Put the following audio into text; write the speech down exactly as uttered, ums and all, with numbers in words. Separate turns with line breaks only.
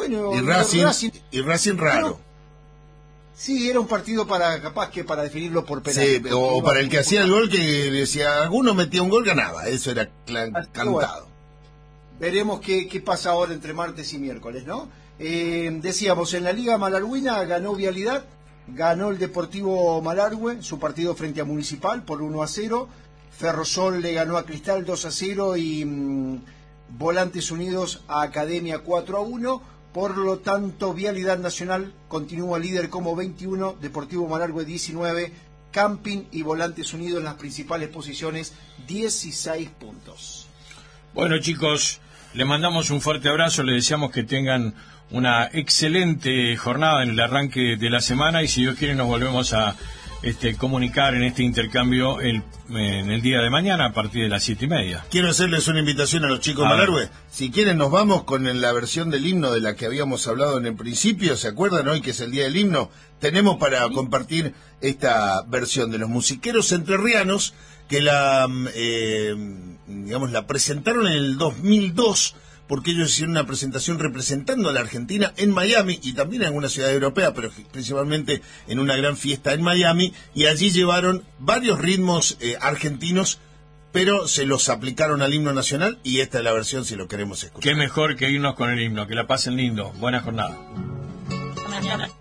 bueno,
y Racing,
Racing,
y Racing raro.
Bueno, sí, era un partido para, capaz que para definirlo por penal.
Sí, o, o para el que hacía el gol, que decía, alguno metía un gol, ganaba. Eso era clan, cantado.
Bueno, veremos qué, qué pasa ahora entre martes y miércoles, ¿no? Eh, decíamos, en la Liga Malargüina ganó Vialidad, ganó el Deportivo Malargüe, su partido frente a Municipal por uno a cero. Ferrosol le ganó a Cristal dos a cero y mmm, Volantes Unidos a Academia cuatro a uno. Por lo tanto, Vialidad Nacional continúa líder como veintiuno, Deportivo Malargüe diecinueve, Camping y Volantes Unidos en las principales posiciones, dieciséis puntos.
Bueno, chicos, les mandamos un fuerte abrazo, les deseamos que tengan una excelente jornada en el arranque de la semana y si Dios quiere nos volvemos a este, comunicar en este intercambio el, en el día de mañana a partir de las siete y media.
Quiero hacerles una invitación a los chicos Malargüe. Si quieren nos vamos con la versión del himno de la que habíamos hablado en el principio. ¿Se acuerdan hoy que es el día del himno? Tenemos para compartir esta versión de los musiqueros entrerrianos que la, eh, digamos, la presentaron en el dos mil dos porque ellos hicieron una presentación representando a la Argentina en Miami y también en alguna ciudad europea, pero principalmente en una gran fiesta en Miami, y allí llevaron varios ritmos eh, argentinos, pero se los aplicaron al himno nacional y esta es la versión si lo queremos escuchar.
Qué mejor que irnos con el himno, que la pasen lindo. Buena jornada.
Mañana.